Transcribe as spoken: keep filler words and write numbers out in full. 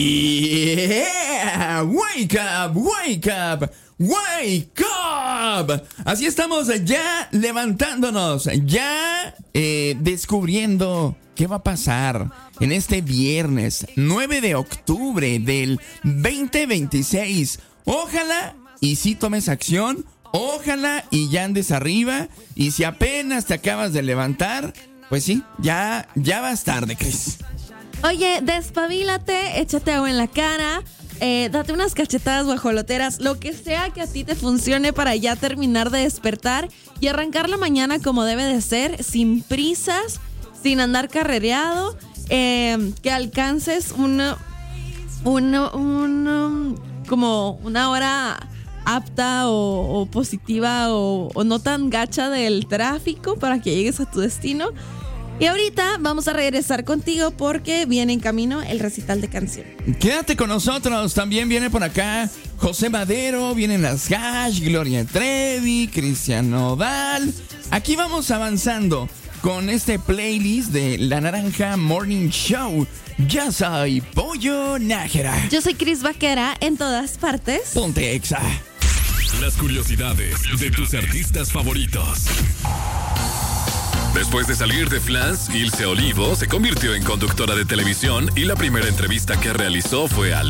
Yeah, wake up, wake up, wake up. Así estamos ya levantándonos, ya eh, descubriendo qué va a pasar en este viernes nueve de octubre del veinte veintiséis. Ojalá y si tomes acción, ojalá y ya andes arriba. Y si apenas te acabas de levantar, pues sí, ya, ya vas tarde, Cris. Oye, despabilate, échate agua en la cara, eh, date unas cachetadas guajoloteras, lo que sea que a ti te funcione para ya terminar de despertar y arrancar la mañana como debe de ser, sin prisas, sin andar carrereado, eh, que alcances una, una, una, como una hora apta o, o positiva o, o no tan gacha del tráfico para que llegues a tu destino. Y ahorita vamos a regresar contigo porque viene en camino el recital de canción. Quédate con nosotros, también viene por acá José Madero, vienen las Gash, Gloria Trevi, Cristian Nodal. Aquí vamos avanzando con este playlist de La Naranja Morning Show. Ya soy Pollo Nájera. Yo soy Cris Vaquera, en todas partes. Ponte Exa. Las curiosidades de tus artistas favoritos. Después de salir de Flans, Ilse Olivo se convirtió en conductora de televisión y la primera entrevista que realizó fue al